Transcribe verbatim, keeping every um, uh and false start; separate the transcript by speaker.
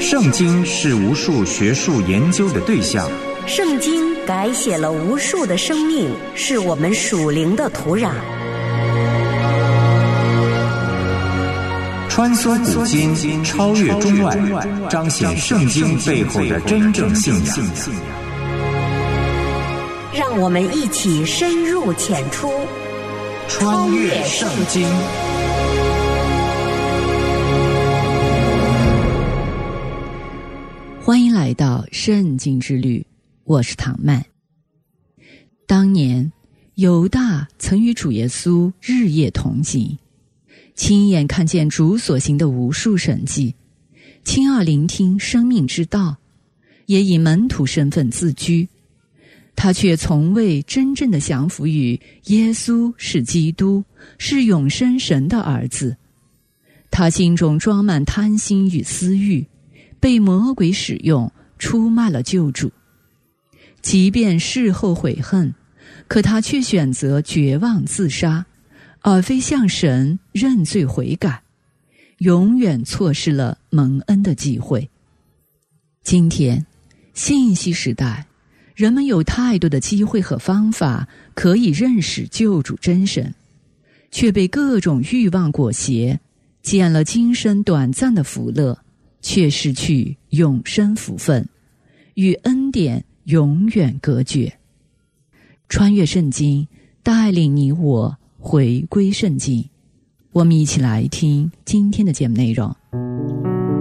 Speaker 1: 圣经是无数学术研究的对象，
Speaker 2: 圣经改写了无数的生命，是我们属灵的土壤。
Speaker 1: 穿梭古今，超越中外，彰显圣经背后的真正信仰。
Speaker 2: 让我们一起深入浅出，
Speaker 1: 穿越圣经。
Speaker 3: 欢迎来到圣经之旅，我是唐曼。当年犹大曾与主耶稣日夜同行，亲眼看见主所行的无数神迹，亲耳聆听生命之道，也以门徒身份自居。他却从未真正的降服于耶稣是基督，是永生神的儿子。他心中装满贪心与私欲，被魔鬼使用，出卖了救主。即便事后悔恨，可他却选择绝望自杀，而非向神认罪悔改，永远错失了蒙恩的机会。今天信息时代，人们有太多的机会和方法可以认识救主真神，却被各种欲望裹挟，捡了今生短暂的福乐，却失去永生福分，与恩典永远隔绝。穿越圣经，带领你我回归圣经。我们一起来听今天的节目内容。